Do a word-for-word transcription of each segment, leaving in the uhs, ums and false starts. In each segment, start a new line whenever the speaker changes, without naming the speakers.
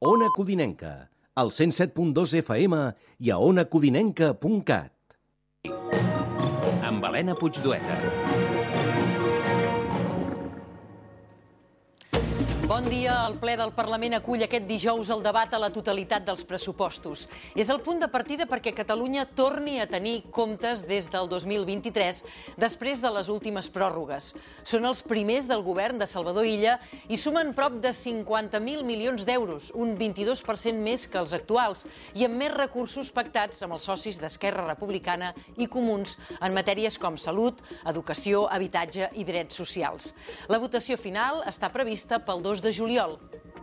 Ona Codinenca, al cent set punt dos F M i a ona codinenca punt cat.
Amb Helena Puigdueta.
Bon dia. El ple del Parlament acull aquest dijous el debat a la totalitat dels pressupostos. És el punt de partida perquè Catalunya torni a tenir comptes des del dos mil vint-i-tres, després de les últimes pròrrogues. Són els primers del govern de Salvador Illa i sumen prop de cinquanta mil milions d'euros, un vint-i-dos per cent més que els actuals, i amb més recursos pactats amb els socis d'Esquerra Republicana i Comuns en matèries com salut, educació, habitatge i drets socials. La votació final està prevista pel dos de juliol.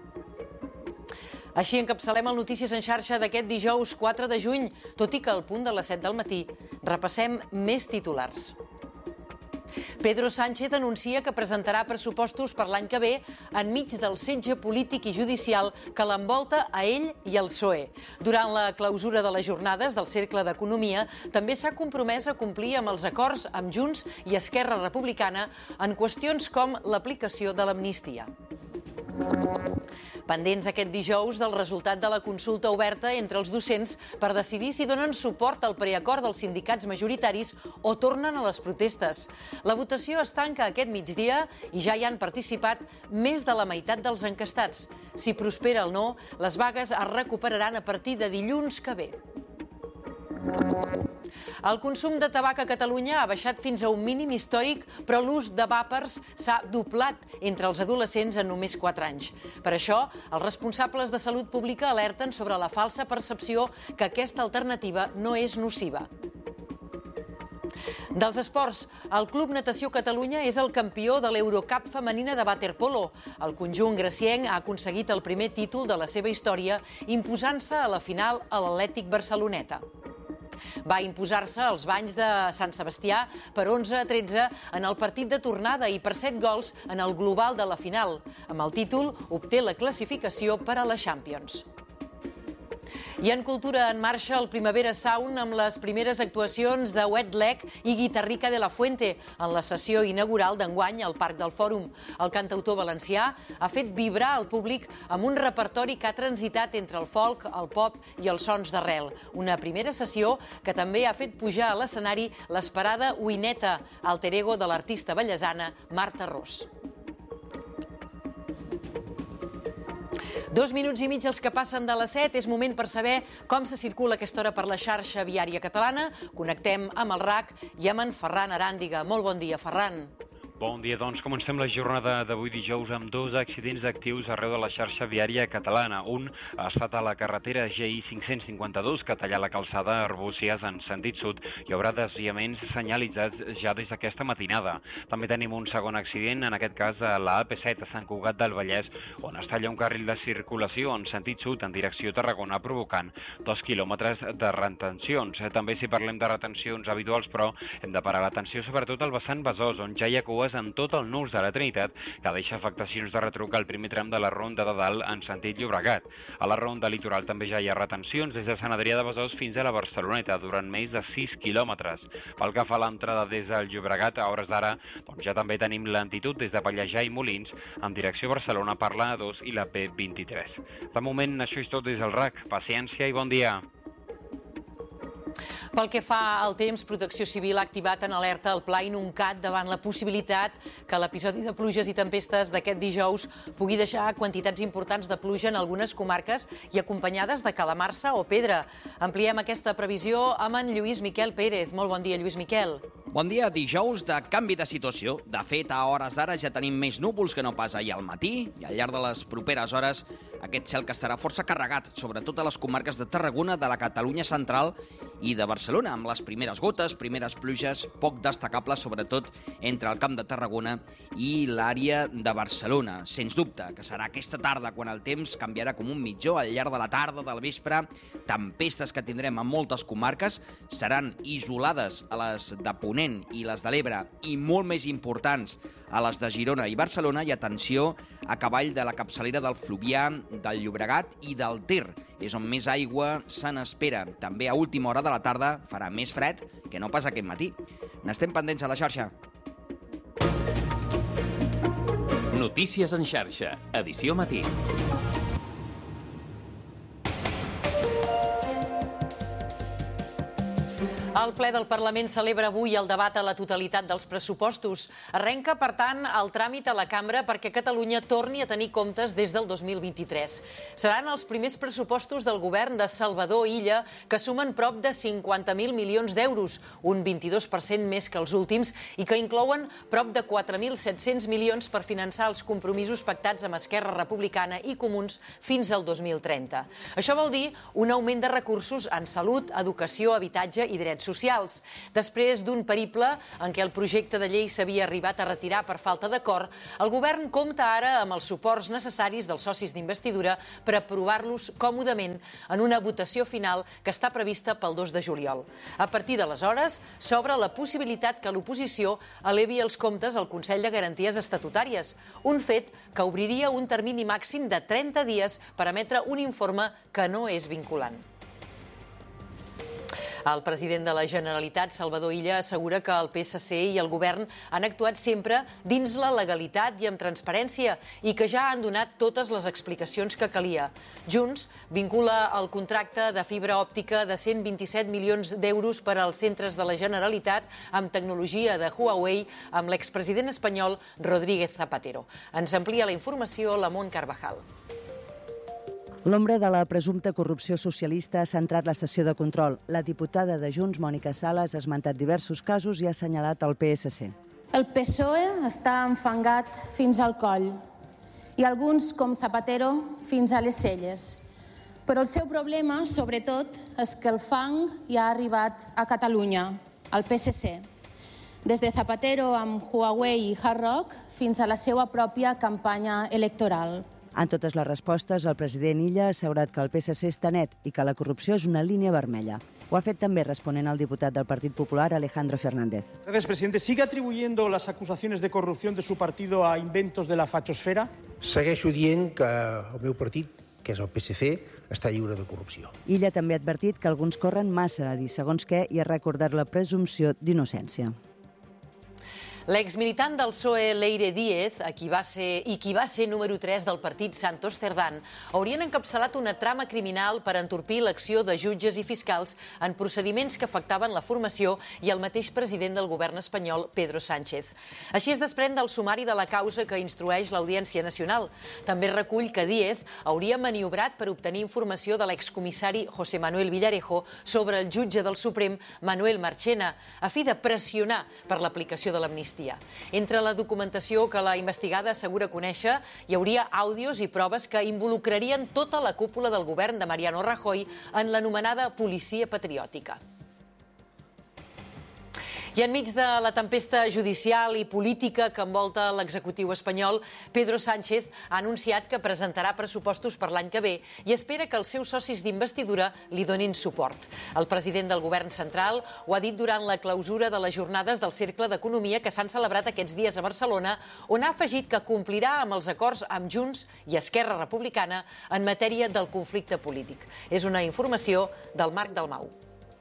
Així encapçalem el Notícies en xarxa d'aquest dijous quatre de juny, tot i que al punt de les set del matí repassem més titulars. Pedro Sánchez anuncia que presentarà pressupostos per l'any que ve enmig del setge polític i judicial que l'envolta a ell i al P S O E. Durant la clausura de les jornades del Cercle d'Economia, també s'ha compromès a complir amb els acords amb Junts i Esquerra Republicana en qüestions com l'aplicació de l'amnistia. Pendents aquest dijous del resultat de la consulta oberta entre els docents per decidir si donen suport al preacord dels sindicats majoritaris o tornen a les protestes. La votació es tanca aquest migdia i ja hi han participat més de la meitat dels encastats. Si prospera el no, les vagues es recuperaran a partir de dilluns que ve. El consum de tabac a Catalunya ha baixat fins a un mínim històric, però l'ús de vàpers s'ha doblat entre els adolescents en només quatre anys. Per això, els responsables de salut pública alerten sobre la falsa percepció que aquesta alternativa no és nociva. Dels esports, el Club Natació Catalunya és el campió de l'Eurocup femenina de waterpolo. El conjunt gracienc ha aconseguit el primer títol de la seva història, imposant-se a la final a l'Atlètic Barceloneta. Va imposar-se als banys de Sant Sebastià per onze a tretze en el partit de tornada i per set gols en el global de la final. Amb el títol obté la classificació per a la Champions. I en cultura en marxa el Primavera Sound amb les primeres actuacions de Wet Leg i Guitarrica de la Fuente en la sessió inaugural d'enguany al Parc del Fòrum. El cantautor valencià ha fet vibrar el públic amb un repertori que ha transitat entre el folk, el pop i els sons d'arrel. Una primera sessió que també ha fet pujar a l'escenari l'esperada Uineta, alter ego de l'artista ballesana Marta Ros. Dos minuts i mig els que passen de les set. És moment per saber com se circula aquesta hora per la xarxa viària catalana. Connectem amb el R A C i amb en Ferran Aràndiga. Molt bon dia, Ferran.
Bon dia, doncs comencem la jornada d'avui dijous amb dos accidents actius arreu de la xarxa viària catalana. Un ha estat a la carretera G I cinc-cents cinquanta-dos que talla la calçada Arbúcies en sentit sud. Hi haurà desviaments senyalitzats ja des d'aquesta matinada. També tenim un segon accident, en aquest cas a la A P set a Sant Cugat del Vallès, on es talla un carril de circulació en sentit sud en direcció Tarragona, provocant dos quilòmetres de retencions. També si parlem de retencions habituals, però hem de parar l'atenció sobretot al vessant Besòs, on ja hi ha cues en tot el nus de la Trinitat, que deixa afectacions de retruc al primer tram de la Ronda de Dalt en sentit Llobregat. A la Ronda Litoral també ja hi ha retencions des de Sant Adrià de Besòs fins a la Barceloneta, durant més de sis quilòmetres. Pel que fa a l'entrada des del Llobregat, a hores d'ara, doncs ja també tenim lentitud des de Pallejà i Molins, en direcció Barcelona per la A dos i la P vint-i-tres. De moment, això és tot des del R A C. Paciència i bon dia.
Pel que fa al temps, Protecció Civil ha activat en alerta el Pla Inuncat davant la possibilitat que l'episodi de pluges i tempestes d'aquest dijous pugui deixar quantitats importants de pluja en algunes comarques i acompanyades de calamarsa o pedra. Ampliem aquesta previsió amb en Lluís Miquel Pérez. Molt bon dia, Lluís Miquel.
Bon dia, dijous de canvi de situació. De fet, a hores d'ara ja tenim més núvols que no pas ahir al matí i al llarg de les properes hores aquest cel que estarà força carregat, sobretot a les comarques de Tarragona, de la Catalunya central i de Barcelona, amb les primeres gotes, primeres pluges poc destacables, sobretot entre el Camp de Tarragona i l'àrea de Barcelona. Sens dubte, que serà aquesta tarda quan el temps canviarà com un mitjó al llarg de la tarda, del vespre. Tempestes que tindrem a moltes comarques seran isolades a les de Ponent i les de l'Ebre i molt més importants a les de Girona i Barcelona, i atenció a cavall de la capçalera del Fluvià, del Llobregat i del Ter. És on més aigua se n'espera. També a última hora de la tarda farà més fred que no pas aquest matí. N'estem pendents a la xarxa.
Notícies en xarxa, edició matí.
El ple del Parlament celebra avui el debat a la totalitat dels pressupostos. Arrenca, per tant, el tràmit a la cambra perquè Catalunya torni a tenir comptes des del dos mil vint-i-tres. Seran els primers pressupostos del govern de Salvador Illa, que sumen prop de cinquanta mil milions d'euros, un vint-i-dos per cent més que els últims, i que inclouen prop de quatre mil set-cents milions per finançar els compromisos pactats amb Esquerra Republicana i Comuns fins al dos mil trenta. Això vol dir un augment de recursos en salut, educació, habitatge i drets socials. Després d'un periple en què el projecte de llei s'havia arribat a retirar per falta d'acord, el govern compta ara amb els suports necessaris dels socis d'investidura per aprovar-los còmodament en una votació final que està prevista pel dos de juliol. A partir d'aleshores, s'obre la possibilitat que l'oposició elevi els comptes al Consell de Garanties Estatutàries, un fet que obriria un termini màxim de trenta dies per emetre un informe que no és vinculant. El president de la Generalitat, Salvador Illa, assegura que el P S C i el govern han actuat sempre dins la legalitat i amb transparència i que ja han donat totes les explicacions que calia. Junts vincula el contracte de fibra òptica de cent vint-i-set milions d'euros per als centres de la Generalitat amb tecnologia de Huawei amb l'expresident espanyol Rodríguez Zapatero. Ens amplia la informació Lamont Carvajal.
L'ombra de la presumpta corrupció socialista ha centrat la sessió de control. La diputada de Junts, Mònica Sales, ha esmentat diversos casos i ha assenyalat el P S C.
El P S O E està enfangat fins al coll i alguns, com Zapatero, fins a les celles. Però el seu problema, sobretot, és que el fang ja ha arribat a Catalunya, al P S C. Des de Zapatero amb Huawei i Hard Rock fins a la seva pròpia campanya electoral.
En totes les respostes, el president Illa ha assegurat que el P S C està net i que la corrupció és una línia vermella. Ho ha fet també responent al diputat del Partit Popular, Alejandro Fernández.
Gracias, presidente. ¿Sigue atribuyendo las acusaciones de corrupción de su partido a inventos de la fachosfera?
Segueixo dient que el meu partit, que és el P S C, està lliure de corrupció.
Illa també ha advertit que alguns corren massa a dir segons què i ha recordat la presumpció d'innocència.
L'exmilitant del P S O E, Leire Díez, a qui va ser, i qui va ser número tres del partit Santos Cerdán, haurien encapçalat una trama criminal per entorpir l'acció de jutges i fiscals en procediments que afectaven la formació i el mateix president del govern espanyol, Pedro Sánchez. Així es desprèn del sumari de la causa que instrueix l'Audiència Nacional. També recull que Díez hauria maniobrat per obtenir informació de l'excomissari José Manuel Villarejo sobre el jutge del Suprem, Manuel Marchena, a fi de pressionar per l'aplicació de l'amnistia. Entre la documentació que la investigada assegura conèixer, hi hauria àudios i proves que involucrarien tota la cúpula del govern de Mariano Rajoy en l'anomenada policia patriòtica. I enmig de la tempesta judicial i política que envolta l'executiu espanyol, Pedro Sánchez ha anunciat que presentarà pressupostos per l'any que ve i espera que els seus socis d'investidura li donin suport. El president del govern central ho ha dit durant la clausura de les jornades del Cercle d'Economia que s'han celebrat aquests dies a Barcelona, on ha afegit que complirà amb els acords amb Junts i Esquerra Republicana en matèria del conflicte polític. És una informació del Marc Dalmau.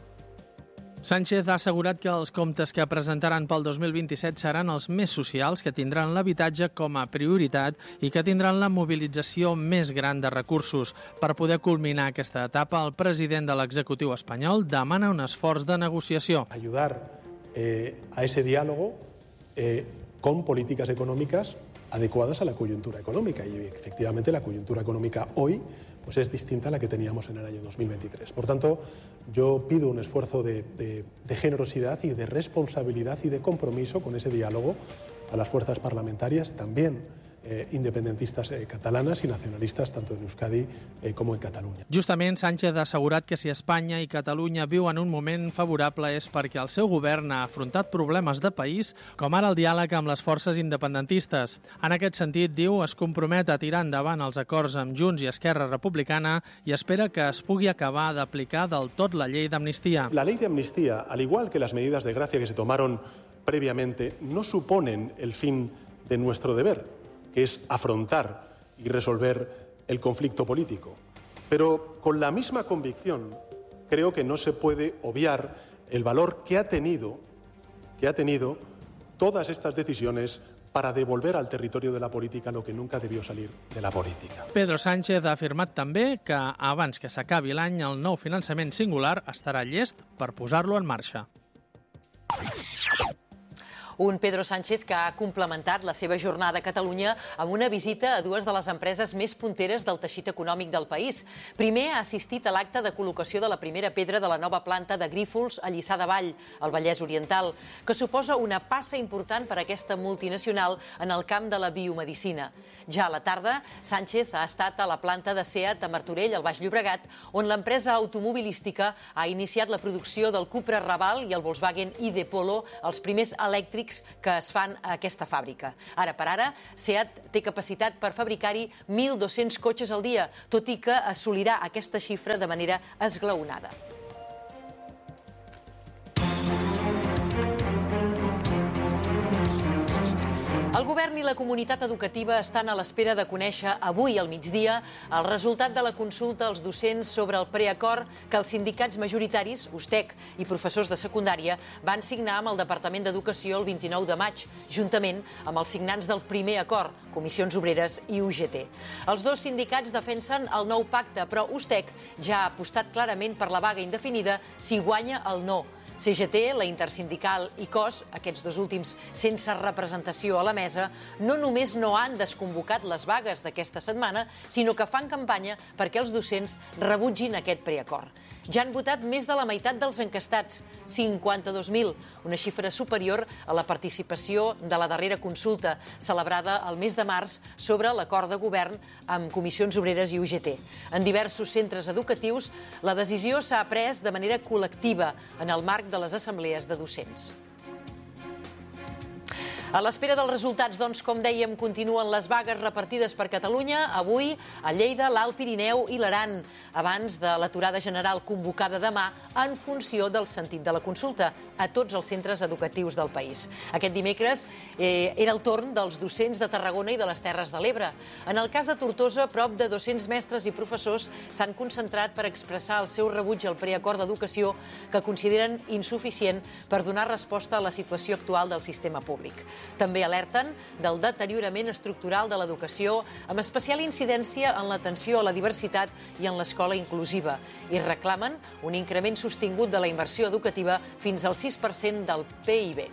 Sánchez ha assegurat que els comptes que presentaran pel dos mil vint-i-set seran els més socials, que tindran l'habitatge com a prioritat i que tindran la mobilització més gran de recursos. Per poder culminar aquesta etapa, el president de l'executiu espanyol demana un esforç de negociació.
Ayudar eh, a ese diálogo eh, con políticas económicas adecuadas a la coyuntura económica. Y efectivamente la coyuntura económica hoy pues es distinta a la que teníamos en el año dos mil veintitrés. Por tanto, yo pido un esfuerzo de, de, de generosidad y de responsabilidad y de compromiso con ese diálogo a las fuerzas parlamentarias, también eh, independentistas eh, catalanas y nacionalistas, tanto en Euskadi eh, como en Catalunya.
Justament, Sánchez ha assegurat que si Espanya i Catalunya viuen un moment favorable és perquè el seu govern ha afrontat problemes de país, com ara el diàleg amb les forces independentistes. En aquest sentit, diu, es compromet a tirar endavant els acords amb Junts i Esquerra Republicana i espera que es pugui acabar d'aplicar del tot la llei d'amnistia.
La ley de amnistía, al igual que las medidas de gracia que se tomaron previamente, no suponen el fin de nuestro deber, que es afrontar y resolver el conflicto político. Pero con la misma convicción creo que no se puede obviar el valor que ha tenido, que ha tenido todas estas decisiones para devolver al territorio de la política lo que nunca debió salir de la política.
Pedro Sánchez ha afirmat també que abans que s'acabi l'any el nou finançament singular estarà llest per posar-lo en marxa.
Un Pedro Sánchez que ha complementat la seva jornada a Catalunya amb una visita a dues de les empreses més punteres del teixit econòmic del país. Primer ha assistit a l'acte de col·locació de la primera pedra de la nova planta de Grífols a Lliçà de Vall, al Vallès Oriental, que suposa una passa important per a aquesta multinacional en el camp de la biomedicina. Ja a la tarda, Sánchez ha estat a la planta de SEAT a Martorell, al Baix Llobregat, on l'empresa automobilística ha iniciat la producció del Cupra Raval i el Volkswagen ID Polo, els primers elèctrics que es fan a aquesta fàbrica. Ara per ara, SEAT té capacitat per fabricar-hi mil dos-cents cotxes al dia, tot i que assolirà aquesta xifra de manera esglaonada. El govern i la comunitat educativa estan a l'espera de conèixer avui al migdia el resultat de la consulta als docents sobre el preacord que els sindicats majoritaris, USTEC i professors de secundària, van signar amb el Departament d'Educació el vint-i-nou de maig, juntament amb els signants del primer acord, Comissions Obreres i U G T. Els dos sindicats defensen el nou pacte, però USTEC ja ha apostat clarament per la vaga indefinida si guanya el no. C G T, la Intersindical i C O S, aquests dos últims sense representació a la mesa, no només no han desconvocat les vagues d'aquesta setmana, sinó que fan campanya perquè els docents rebutgin aquest preacord. Ja han votat més de la meitat dels encastats, cinquanta-dos mil, una xifra superior a la participació de la darrera consulta, celebrada el mes de març sobre l'acord de govern amb Comissions Obreres i U G T. En diversos centres educatius, la decisió s'ha pres de manera col·lectiva en el marc de les assemblees de docents. A l'espera dels resultats, doncs, com dèiem, continuen les vagues repartides per Catalunya, avui a Lleida, l'Alt Pirineu i l'Aran, abans de l'aturada general convocada demà en funció del sentit de la consulta a tots els centres educatius del país. Aquest dimecres eh, era el torn dels docents de Tarragona i de les Terres de l'Ebre. En el cas de Tortosa, prop de dos-cents mestres i professors s'han concentrat per expressar el seu rebuig al preacord d'educació que consideren insuficient per donar resposta a la situació actual del sistema públic. També alerten del deteriorament estructural de l'educació, amb especial incidència en l'atenció a la diversitat i en l'escola inclusiva, i reclamen un increment sostingut de la inversió educativa fins al sis per cent del P I B.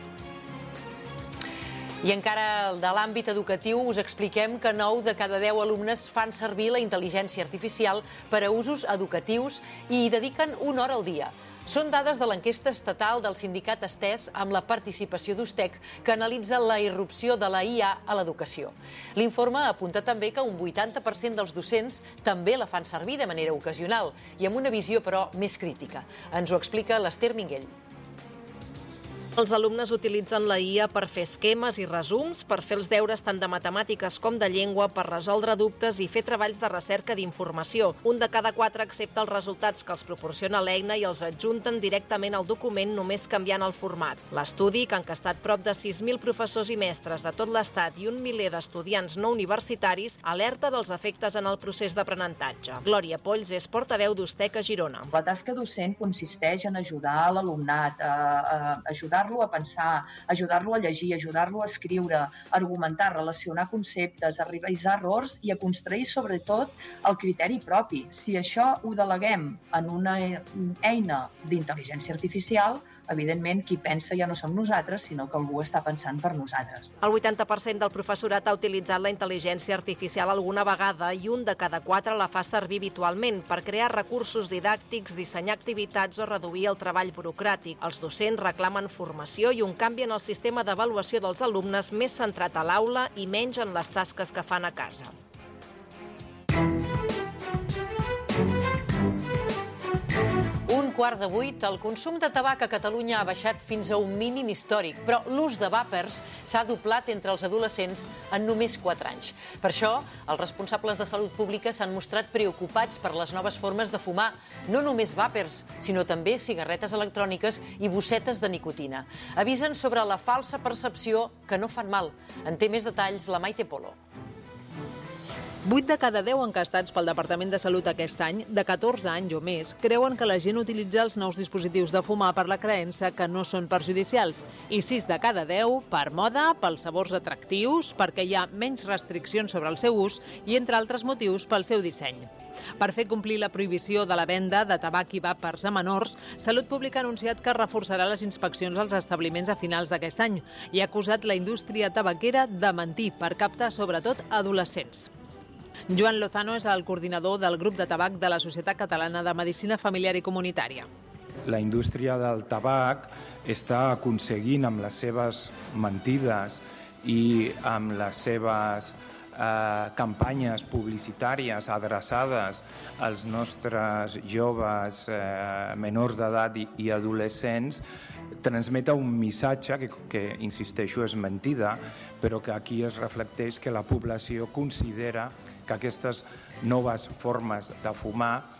I encara de l'àmbit educatiu us expliquem que nou de cada deu alumnes fan servir la intel·ligència artificial per a usos educatius i hi dediquen una hora al dia. Són dades de l'enquesta estatal del sindicat Estès amb la participació d'USTEC, que analitza la irrupció de la I A a l'educació. L'informe apunta també que un vuitanta per cent dels docents també la fan servir de manera ocasional i amb una visió, però, més crítica. Ens ho explica l'Ester Minguell.
Els alumnes utilitzen la I A per fer esquemes i resums, per fer els deures tant de matemàtiques com de llengua, per resoldre dubtes i fer treballs de recerca d'informació. Un de cada quatre accepta els resultats que els proporciona l'eina i els adjunten directament al document només canviant el format. L'estudi, que ha encastat prop de sis mil professors i mestres de tot l'Estat i un miler d'estudiants no universitaris, alerta dels efectes en el procés d'aprenentatge. Glòria Polls és portaveu d'USTEC a Girona.
La tasca docent consisteix en ajudar l'alumnat, a, a ajudar ajudar-lo a pensar, ajudar-lo a llegir, ajudar-lo a escriure, a argumentar, relacionar conceptes, a revisar errors i a construir, sobretot, el criteri propi. Si això ho deleguem en una eina d'intel·ligència artificial, evidentment, qui pensa ja no som nosaltres, sinó que algú està pensant per nosaltres.
El vuitanta per cent del professorat ha utilitzat la intel·ligència artificial alguna vegada i un de cada quatre la fa servir habitualment per crear recursos didàctics, dissenyar activitats o reduir el treball burocràtic. Els docents reclamen formació i un canvi en el sistema d'avaluació dels alumnes més centrat a l'aula i menys en les tasques que fan a casa.
Un quart de vuit, el consum de tabac a Catalunya ha baixat fins a un mínim històric, però l'ús de vàpers s'ha doblat entre els adolescents en només quatre anys. Per això, els responsables de salut pública s'han mostrat preocupats per les noves formes de fumar, no només vàpers, sinó també cigarretes electròniques i bossetes de nicotina. Avisen sobre la falsa percepció que no fan mal. En té més detalls la Maite Polo.
vuit de cada deu encastats pel Departament de Salut aquest any, de catorze anys o més, creuen que la gent utilitza els nous dispositius de fumar per la creença que no són perjudicials. I sis de cada deu per moda, pels sabors atractius, perquè hi ha menys restriccions sobre el seu ús i, entre altres motius, pel seu disseny. Per fer complir la prohibició de la venda de tabac i vàpers a menors, Salut Pública ha anunciat que reforçarà les inspeccions als establiments a finals d'aquest any i ha acusat la indústria tabaquera de mentir per captar sobretot adolescents. Joan Lozano és el coordinador del grup de tabac de la Societat Catalana de Medicina Familiar i Comunitària.
La indústria del tabac està aconseguint amb les seves mentides i amb les seves eh, campanyes publicitàries adreçades als nostres joves eh, menors d'edat i, i adolescents transmeta un missatge que, que, insisteixo, és mentida, però que aquí es reflecteix que la població considera que aquestes noves formes de fumar